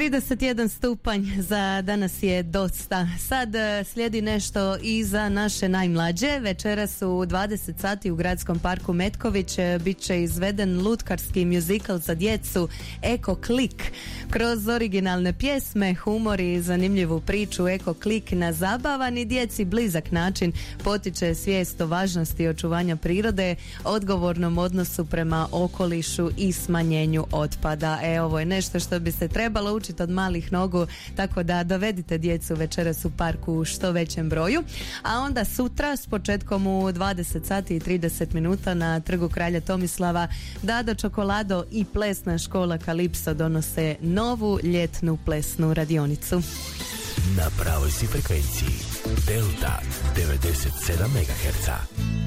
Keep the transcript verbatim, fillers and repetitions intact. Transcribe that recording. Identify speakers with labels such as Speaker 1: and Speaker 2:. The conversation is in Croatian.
Speaker 1: trideset jedan stupanj, za danas je dosta. Sad slijedi nešto i za naše najmlađe. Večeras u dvadeset sati u Gradskom parku Metković bit će izveden lutkarski muzikal za djecu Eko Klik. Kroz originalne pjesme, humor i zanimljivu priču Eko Klik na zabavan i djeci blizak način potiče svijest o važnosti očuvanja prirode, odgovornom odnosu prema okolišu i smanjenju otpada. E, ovo je nešto što bi se trebalo učiti od malih nogu, tako da dovedite djecu večeras u parku u što većem broju. A onda sutra s početkom u dvadeset sati i trideset minuta na Trgu kralja Tomislava Dado Čokolado i plesna škola Kalipso donose novu ljetnu plesnu radionicu.
Speaker 2: Na pravoj si frekvenciji Delta devedeset sedam megaherca.